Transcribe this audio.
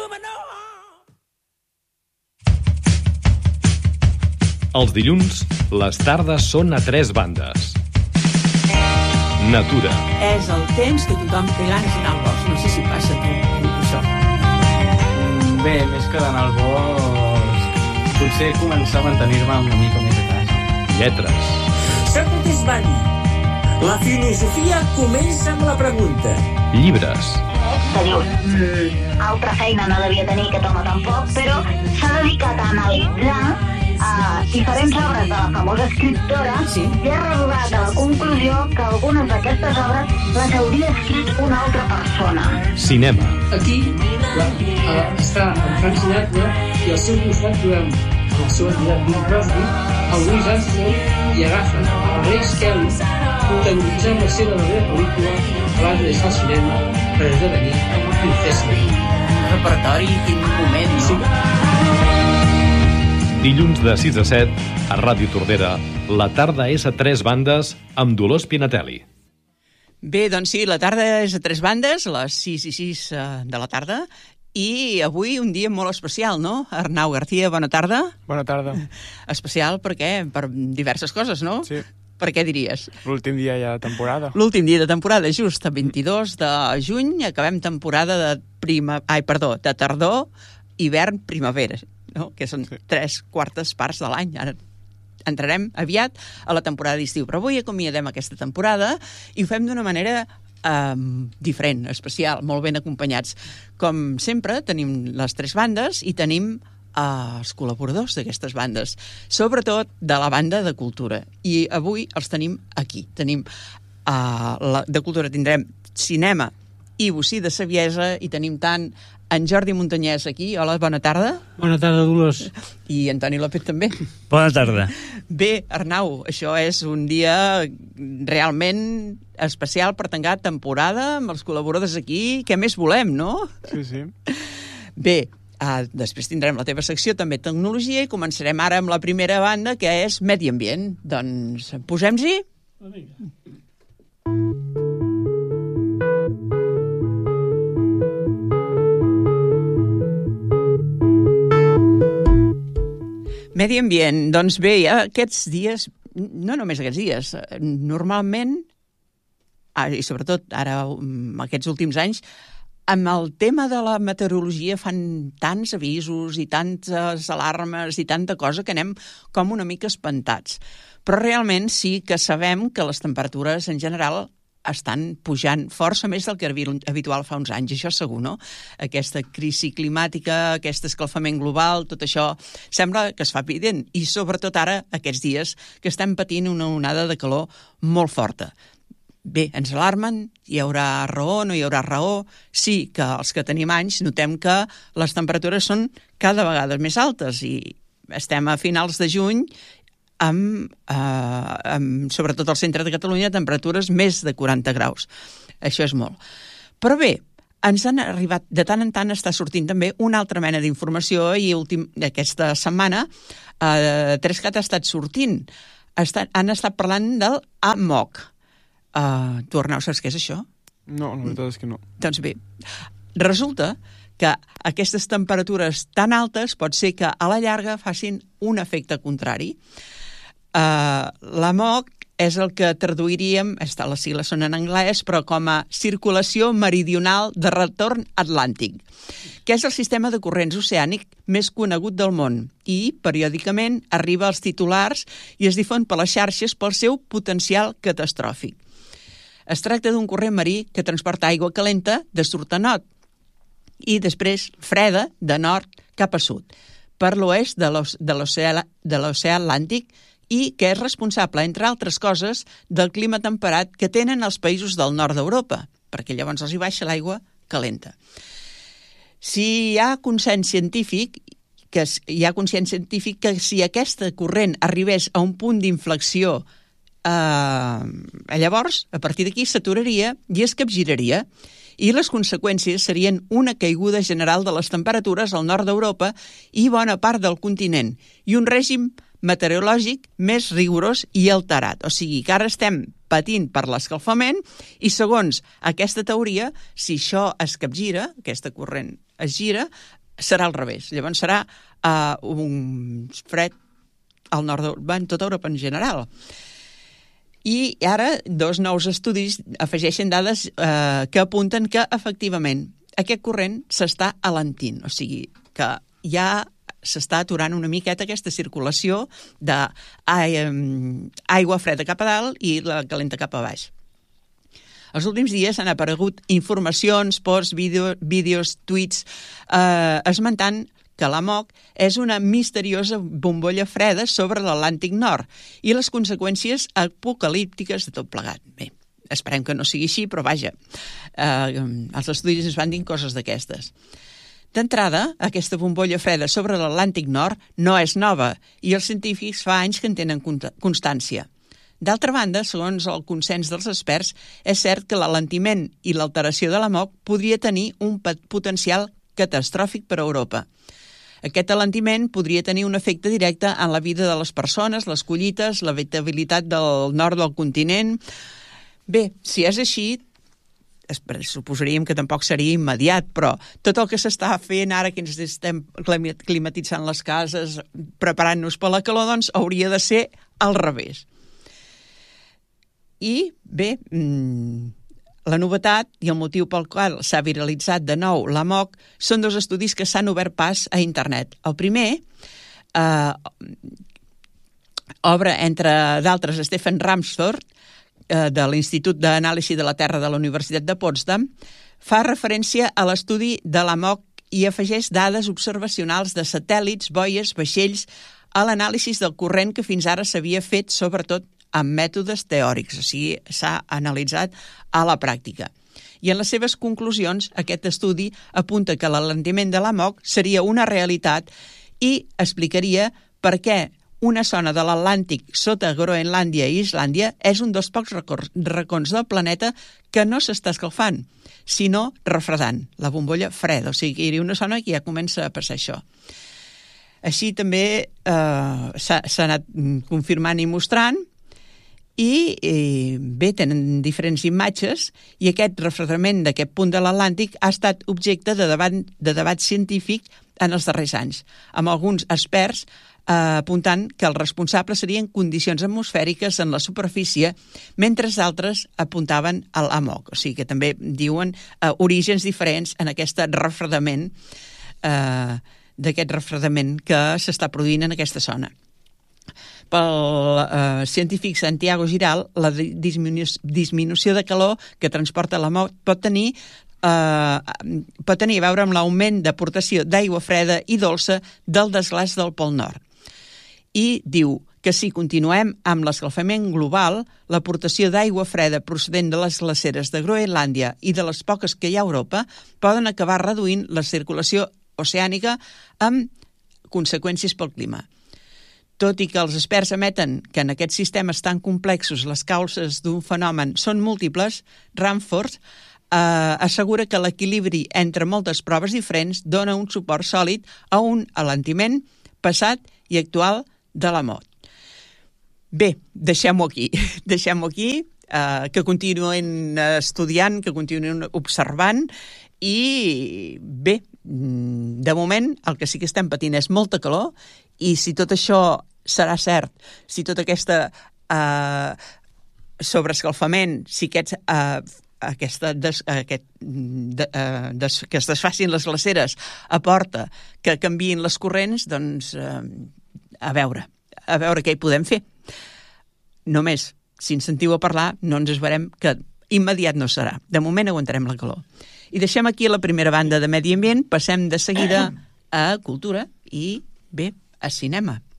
Els dilluns, les tardes són a tres bandes. Natura. És el temps que tothom té ganes d'anar al bosc. No sé si passa tu, això. Bé, més que d'anar al bosc, potser començar a mantenir-me una mica més a casa. Lletres. Sòcrates va dir: la filosofia comença amb la pregunta. Llibres. Altra feina no devia tenir aquest home tampoc, però s'ha dedicat a analitzar diferents obres de la famosa escriptora i ha arribat a la conclusió que algunes d'aquestes obres les hauria escrit una altra persona. Cinema. Aquí està en Frank Sinatra i al seu costat trobem el seu entitat Bill Crosby, el Louis Armstrong, i agafen a la Grace Kelly protagonitzant la seva darrera pel·lícula abans de deixar el cinema per esdevenir princesa. Un repertori, quin moment, no? Sí. Dilluns de 6 a 7, a Ràdio Tordera, la tarda és a tres bandes amb Dolors Pinatelli. Bé, doncs sí, la tarda és a tres bandes, a les 6 i 6 de la tarda, i avui un dia molt especial, no? Arnau García, bona tarda. Bona tarda. Especial per què? Per diverses coses, no? Sí. Per què diries? L'últim dia ja de temporada. L'últim dia de temporada, just el 22 de juny, acabem temporada de tardor, hivern, primavera, no? Que són 3/4 parts de l'any. Ara entrarem aviat a la temporada d'estiu, però avui acomiadem aquesta temporada i ho fem d'una manera diferent, especial, molt ben acompanyats. Com sempre, tenim les tres bandes i tenim els col·laboradors d'aquestes bandes, sobretot de la banda de cultura. I avui els tenim aquí. Tenim de cultura tindrem cinema i bocí de saviesa i tenim tant en Jordi Muntanyès aquí. Hola, bona tarda. Bona tarda, Dolors. I Antoni López també. Bona tarda. Bé, Arnau, això és un dia realment especial per tancar temporada amb els col·laboradors aquí. Què més volem, no? Sí, sí. Bé, després tindrem la teva secció, també tecnologia, i començarem ara amb la primera banda, que és Medi Ambient. Doncs posem-s'hi? Vinga. Medi Ambient, doncs bé, aquests dies, no només aquests dies, normalment, i sobretot ara aquests últims anys, amb el tema de la meteorologia fan tants avisos i tantes alarmes i tanta cosa que anem com una mica espantats. Però realment sí que sabem que les temperatures en general estan pujant força més del que era habitual fa uns anys, això segur, no? Aquesta crisi climàtica, aquest escalfament global, tot això sembla que es fa evident, i sobretot ara, aquests dies, que estem patint una onada de calor molt forta. Bé, ens alarmen, hi haurà raó, no hi haurà raó. Sí que els que tenim anys notem que les temperatures són cada vegada més altes i estem a finals de juny amb sobretot al centre de Catalunya, temperatures més de 40 graus. Això és molt. Però bé, ens han arribat, de tant en tant està sortint també una altra mena d'informació i aquesta setmana Trescat ha estat sortint. Han estat parlant del AMOC. Tu, Arnau, saps què és això? No, la veritat és que no. Doncs bé, resulta que aquestes temperatures tan altes pot ser que a la llarga facin un efecte contrari. L'AMOC és el que traduiríem, les sigles són en anglès, però com a circulació meridional de retorn atlàntic, que és el sistema de corrents oceànic més conegut del món i, periòdicament, arriba als titulars i es difon per les xarxes pel seu potencial catastròfic. Es tracta d'un corrent marí que transporta aigua calenta de sud a nord i després freda de nord cap a sud, per l'oest de l'oceà Atlàntic i que és responsable, entre altres coses, del clima temperat que tenen els països del nord d'Europa, perquè llavors els hi baixa l'aigua calenta. Si hi ha consens científic que si aquesta corrent arribés a un punt d'inflexió, llavors, a partir d'aquí s'aturaria i es capgiraria, i les conseqüències serien una caiguda general de les temperatures al nord d'Europa i bona part del continent, i un règim meteorològic més rigorós i alterat. O sigui que ara estem patint per l'escalfament i segons aquesta teoria, si això es capgira, aquesta corrent es gira, serà al revés. Llavors serà un fred al nord, en tota Europa en general. I ara 2 nous estudis afegeixen dades que apunten que, efectivament, aquest corrent s'està alentint, o sigui, que ja s'està aturant una miqueta aquesta circulació d'aigua freda cap a dalt i la calenta cap a baix. Els últims dies han aparegut informacions, posts, vídeos, tuits, esmentant que la MOC és una misteriosa bombolla freda sobre l'Atlàntic Nord i les conseqüències apocalíptiques de tot plegat. Bé, esperem que no sigui així, però vaja, els estudis ens van dir coses d'aquestes. D'entrada, aquesta bombolla freda sobre l'Atlàntic Nord no és nova i els científics fa anys que en tenen constància. D'altra banda, segons el consens dels experts, és cert que l'alentiment i l'alteració de la MOC podria tenir un potencial catastròfic per a Europa. Aquest alentiment podria tenir un efecte directe en la vida de les persones, les collites, l'habitabilitat del nord del continent. Bé, si és així, suposaríem que tampoc seria immediat, però tot el que s'està fent ara que ens estem climatitzant les cases, preparant-nos per la calor, doncs hauria de ser al revés. I bé, la novetat i el motiu pel qual s'ha viralitzat de nou la MOC són 2 estudis que s'han obert pas a internet. El primer, obra entre d'altres Stefan Ramstorff, de l'Institut d'Anàlisi de la Terra de la Universitat de Potsdam, fa referència a l'estudi de la MOC i afegeix dades observacionals de satèl·lits, boies, vaixells, a l'anàlisi del corrent que fins ara s'havia fet, sobretot amb mètodes teòrics, o sigui, s'ha analitzat a la pràctica. I en les seves conclusions, aquest estudi apunta que l'alentiment de la MOC seria una realitat i explicaria per què una zona de l'Atlàntic sota Groenlàndia i Islàndia és un dels pocs racons del planeta que no s'està escalfant, sinó refredant, la bombolla freda, o sigui, hi ha una zona que ja comença a passar això. Així també s'ha anat confirmant i mostrant. I bé, tenen diferents imatges i aquest refredament d'aquest punt de l'Atlàntic ha estat objecte de debat científic en els darrers anys, amb alguns experts apuntant que els responsables serien condicions atmosfèriques en la superfície, mentre altres apuntaven a la MOC, o sigui que també diuen orígens diferents en aquest refredament que s'està produint en aquesta zona. Pel científic Santiago Giral, la disminució de calor que transporta la MOC pot tenir a veure amb l'augment d'aportació d'aigua freda i dolça del desglaç del Pol Nord. I diu que si continuem amb l'escalfament global, l'aportació d'aigua freda procedent de les glaceres de Groenlàndia i de les poques que hi ha a Europa poden acabar reduint la circulació oceànica amb conseqüències pel clima. Tot i que els experts emeten que en aquests sistemes tan complexos les causes d'un fenomen són múltiples, Ramstorff assegura que l'equilibri entre moltes proves diferents dona un suport sòlid a un alentiment passat i actual de la MOC. Bé, deixem-ho aquí, que continuïn estudiant, que continuïn observant i bé, de moment el que sí que estem patint és molta calor i si tot això serà cert, si tot aquesta sobreescalfament, si que es desfacin les glaceres aporta que canviïn les corrents, doncs a veure què hi podem fer. Només, si ens sentiu a parlar, no ens esperem que immediat no serà. De moment aguantarem la calor. I deixem aquí la primera banda de Medi Ambient, passem de seguida a Cultura i, bé, a cinema.